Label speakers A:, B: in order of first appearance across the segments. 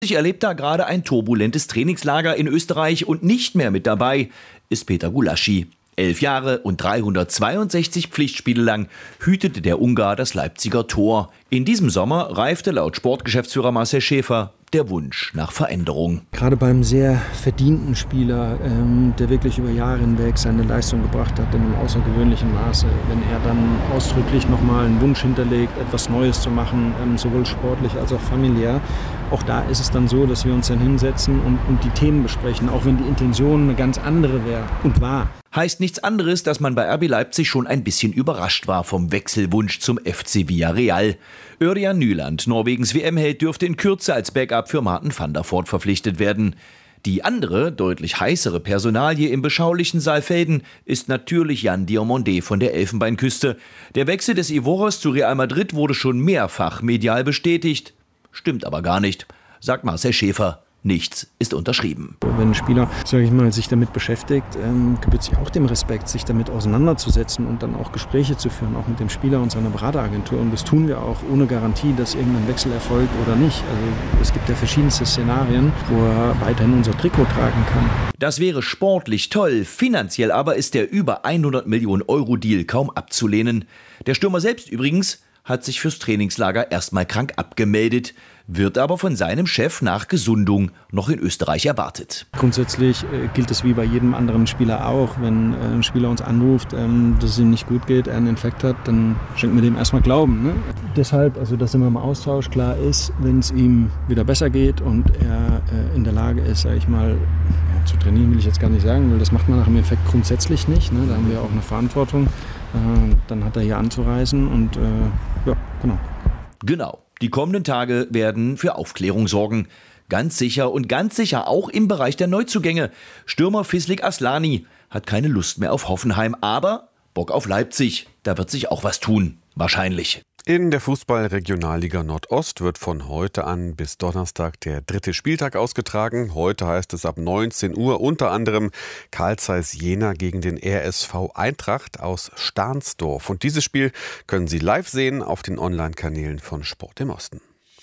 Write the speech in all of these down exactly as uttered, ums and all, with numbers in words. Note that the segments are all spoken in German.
A: Ich erlebe da gerade ein turbulentes Trainingslager in Österreich und nicht mehr mit dabei ist Peter Gulaschi. Elf Jahre und dreihundertzweiundsechzig Pflichtspiele lang hütete der Ungar das Leipziger Tor. In diesem Sommer reifte laut Sportgeschäftsführer Marcel Schäfer der Wunsch nach Veränderung.
B: Gerade beim sehr verdienten Spieler, ähm, der wirklich über Jahre hinweg seine Leistung gebracht hat, in einem außergewöhnlichen Maße, wenn er dann ausdrücklich nochmal einen Wunsch hinterlegt, etwas Neues zu machen, ähm, sowohl sportlich als auch familiär, auch da ist es dann so, dass wir uns dann hinsetzen und, und die Themen besprechen, auch wenn die Intention eine ganz andere wäre und war.
A: Heißt nichts anderes, dass man bei R B Leipzig schon ein bisschen überrascht war vom Wechselwunsch zum F C Villarreal. Örjan Nyland, Norwegens W M-Held, dürfte in Kürze als Backup für Martin van der Voort verpflichtet werden. Die andere, deutlich heißere Personalie im beschaulichen Saalfelden ist natürlich Yan Diomandé von der Elfenbeinküste. Der Wechsel des Ivorers zu Real Madrid wurde schon mehrfach medial bestätigt. Stimmt aber gar nicht, sagt Marcel Schäfer. Nichts ist unterschrieben.
B: Wenn ein Spieler, sage ich mal, sich damit beschäftigt, ähm, gebührt sich auch dem Respekt, sich damit auseinanderzusetzen und dann auch Gespräche zu führen, auch mit dem Spieler und seiner Berateragentur. Und das tun wir auch ohne Garantie, dass irgendein Wechsel erfolgt oder nicht. Also es gibt ja verschiedenste Szenarien, wo er weiterhin unser Trikot tragen kann.
A: Das wäre sportlich toll, finanziell aber ist der über hundert Millionen Euro Deal kaum abzulehnen. Der Stürmer selbst übrigens hat sich fürs Trainingslager erstmal krank abgemeldet, wird aber von seinem Chef nach Gesundung noch in Österreich erwartet.
B: Grundsätzlich äh, gilt es wie bei jedem anderen Spieler auch, wenn äh, ein Spieler uns anruft, ähm, dass es ihm nicht gut geht, er einen Infekt hat, dann schenken wir dem erstmal Glauben. Ne? Deshalb, also dass immer im Austausch klar ist, wenn es ihm wieder besser geht und er äh, in der Lage ist, sage ich mal, ja, zu trainieren will ich jetzt gar nicht sagen, weil das macht man nach dem Infekt grundsätzlich nicht. Ne? Da haben wir auch eine Verantwortung. Äh, dann hat er hier anzureisen und äh, ja, genau.
A: Genau. Die kommenden Tage werden für Aufklärung sorgen. Ganz sicher und ganz sicher auch im Bereich der Neuzugänge. Stürmer Fislik Aslani hat keine Lust mehr auf Hoffenheim, aber Bock auf Leipzig. Da wird sich auch was tun. Wahrscheinlich.
C: In der Fußball-Regionalliga Nordost wird von heute an bis Donnerstag der dritte Spieltag ausgetragen. Heute heißt es ab neunzehn Uhr unter anderem Carl Zeiss Jena gegen den R S V Eintracht aus Stahnsdorf. Und dieses Spiel können Sie live sehen auf den Online-Kanälen von Sport im Osten.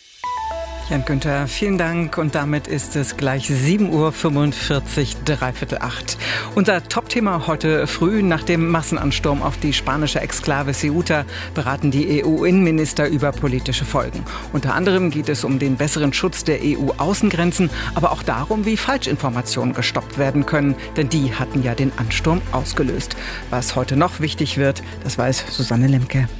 D: Jan Günther, vielen Dank. Und damit ist es gleich sieben Uhr fünfundvierzig, dreiviertel acht. Unser Top-Thema heute früh: Nach dem Massenansturm auf die spanische Exklave Ceuta beraten die E U-Innenminister über politische Folgen. Unter anderem geht es um den besseren Schutz der E U-Außengrenzen, aber auch darum, wie Falschinformationen gestoppt werden können. Denn die hatten ja den Ansturm ausgelöst. Was heute noch wichtig wird, das weiß Susanne Lemke.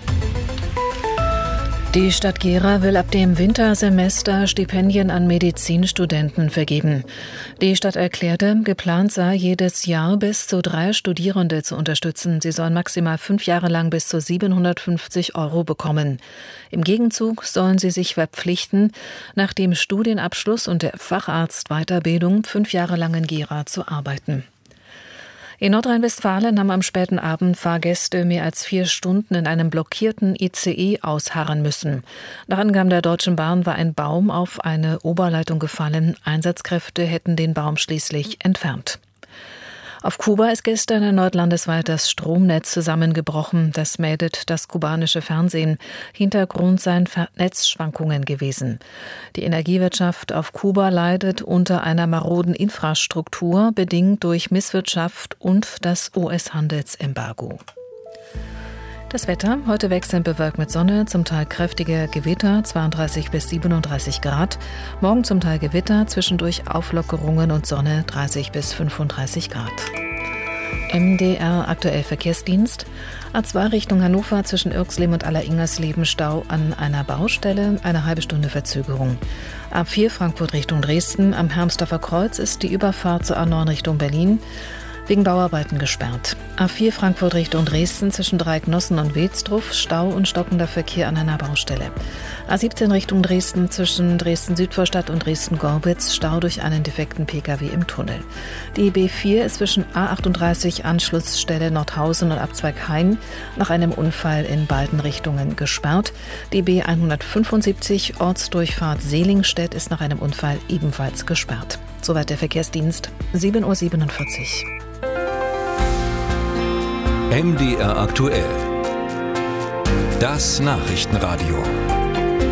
E: Die Stadt Gera will ab dem Wintersemester Stipendien an Medizinstudenten vergeben. Die Stadt erklärte, geplant sei, jedes Jahr bis zu drei Studierende zu unterstützen. Sie sollen maximal fünf Jahre lang bis zu siebenhundertfünfzig Euro bekommen. Im Gegenzug sollen sie sich verpflichten, nach dem Studienabschluss und der Facharztweiterbildung fünf Jahre lang in Gera zu arbeiten. In Nordrhein-Westfalen haben am späten Abend Fahrgäste mehr als vier Stunden in einem blockierten I C E ausharren müssen. Nach Angaben der Deutschen Bahn war ein Baum auf eine Oberleitung gefallen. Einsatzkräfte hätten den Baum schließlich entfernt. Auf Kuba ist gestern erneut landesweit das Stromnetz zusammengebrochen. Das meldet das kubanische Fernsehen. Hintergrund seien Netzschwankungen gewesen. Die Energiewirtschaft auf Kuba leidet unter einer maroden Infrastruktur, bedingt durch Misswirtschaft und das U S-Handelsembargo. Das Wetter, heute wechselnd bewölkt mit Sonne, zum Teil kräftige Gewitter, zweiunddreißig bis siebenunddreißig Grad. Morgen zum Teil Gewitter, zwischendurch Auflockerungen und Sonne, dreißig bis fünfunddreißig Grad. M D R aktuell Verkehrsdienst. A zwei Richtung Hannover zwischen Irxleben und Alleringmersleben Stau an einer Baustelle, eine halbe Stunde Verzögerung. A vier Frankfurt Richtung Dresden, am Hermsdorfer Kreuz ist die Überfahrt zur A neun Richtung Berlin wegen Bauarbeiten gesperrt. A vier Frankfurt Richtung Dresden zwischen Dreiecknossen und Wilsdruff, Stau und stockender Verkehr an einer Baustelle. A siebzehn Richtung Dresden zwischen Dresden-Südvorstadt und Dresden-Gorbitz, Stau durch einen defekten Pkw im Tunnel. Die B vier ist zwischen A achtunddreißig Anschlussstelle Nordhausen und Abzweig Hain nach einem Unfall in beiden Richtungen gesperrt. Die B hundertfünfundsiebzig Ortsdurchfahrt Selingstedt ist nach einem Unfall ebenfalls gesperrt. Soweit der Verkehrsdienst, sieben Uhr siebenundvierzig.
F: M D R aktuell. Das Nachrichtenradio.